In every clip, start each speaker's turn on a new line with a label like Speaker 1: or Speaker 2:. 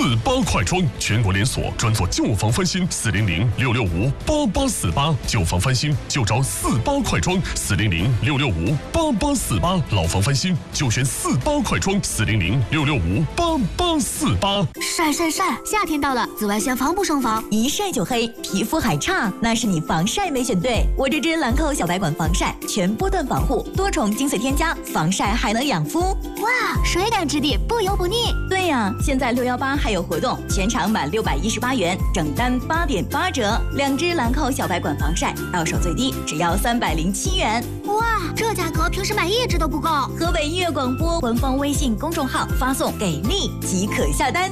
Speaker 1: 48快装，全国连锁，专做旧房翻新，400-665-8848，旧房翻新就找48快装，400-665-8848，老房翻新就选48快装，400-665-8848。
Speaker 2: 晒，夏天到了，紫外线防不胜防，
Speaker 3: 一晒就黑，皮肤还差，那是你防晒没选对。我这支兰蔻小白管防晒，全波段防护，多重精粹添加，防晒还能养肤。
Speaker 2: 哇，水感质地，不油不腻。
Speaker 3: 对呀，现在618还有活动，全场满618元，整单8.8折。2支兰蔻小白管防晒，到手最低只要307元。
Speaker 2: 哇，这价格平时买1支都不够。
Speaker 3: 河北音乐广播官方微信公众号发送"给力"即可下单。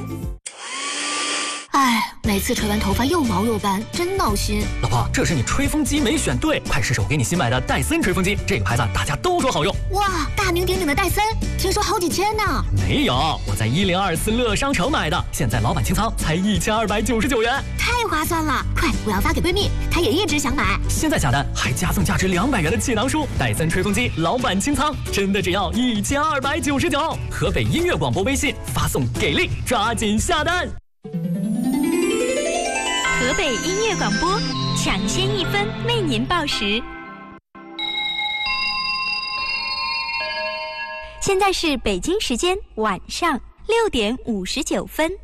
Speaker 2: 哎，每次吹完头发又毛又干，真闹心。
Speaker 4: 老婆，这是你吹风机没选对，快试试我给你新买的戴森吹风机，这个牌子大家都说好用。
Speaker 2: 哇，大名鼎鼎的戴森，听说好几千呢。
Speaker 4: 没有，我在1024乐商城买的，现在老板清仓才1299元，
Speaker 2: 太划算了！快，我要发给闺蜜，她也一直想买。
Speaker 4: 现在下单还加赠价值200元的气囊书，戴森吹风机老板清仓，真的只要1299。河北音乐广播微信发送"给力"，抓紧下单。
Speaker 5: 河北音乐广播，抢先1分为您报时。现在是北京时间晚上6点59分。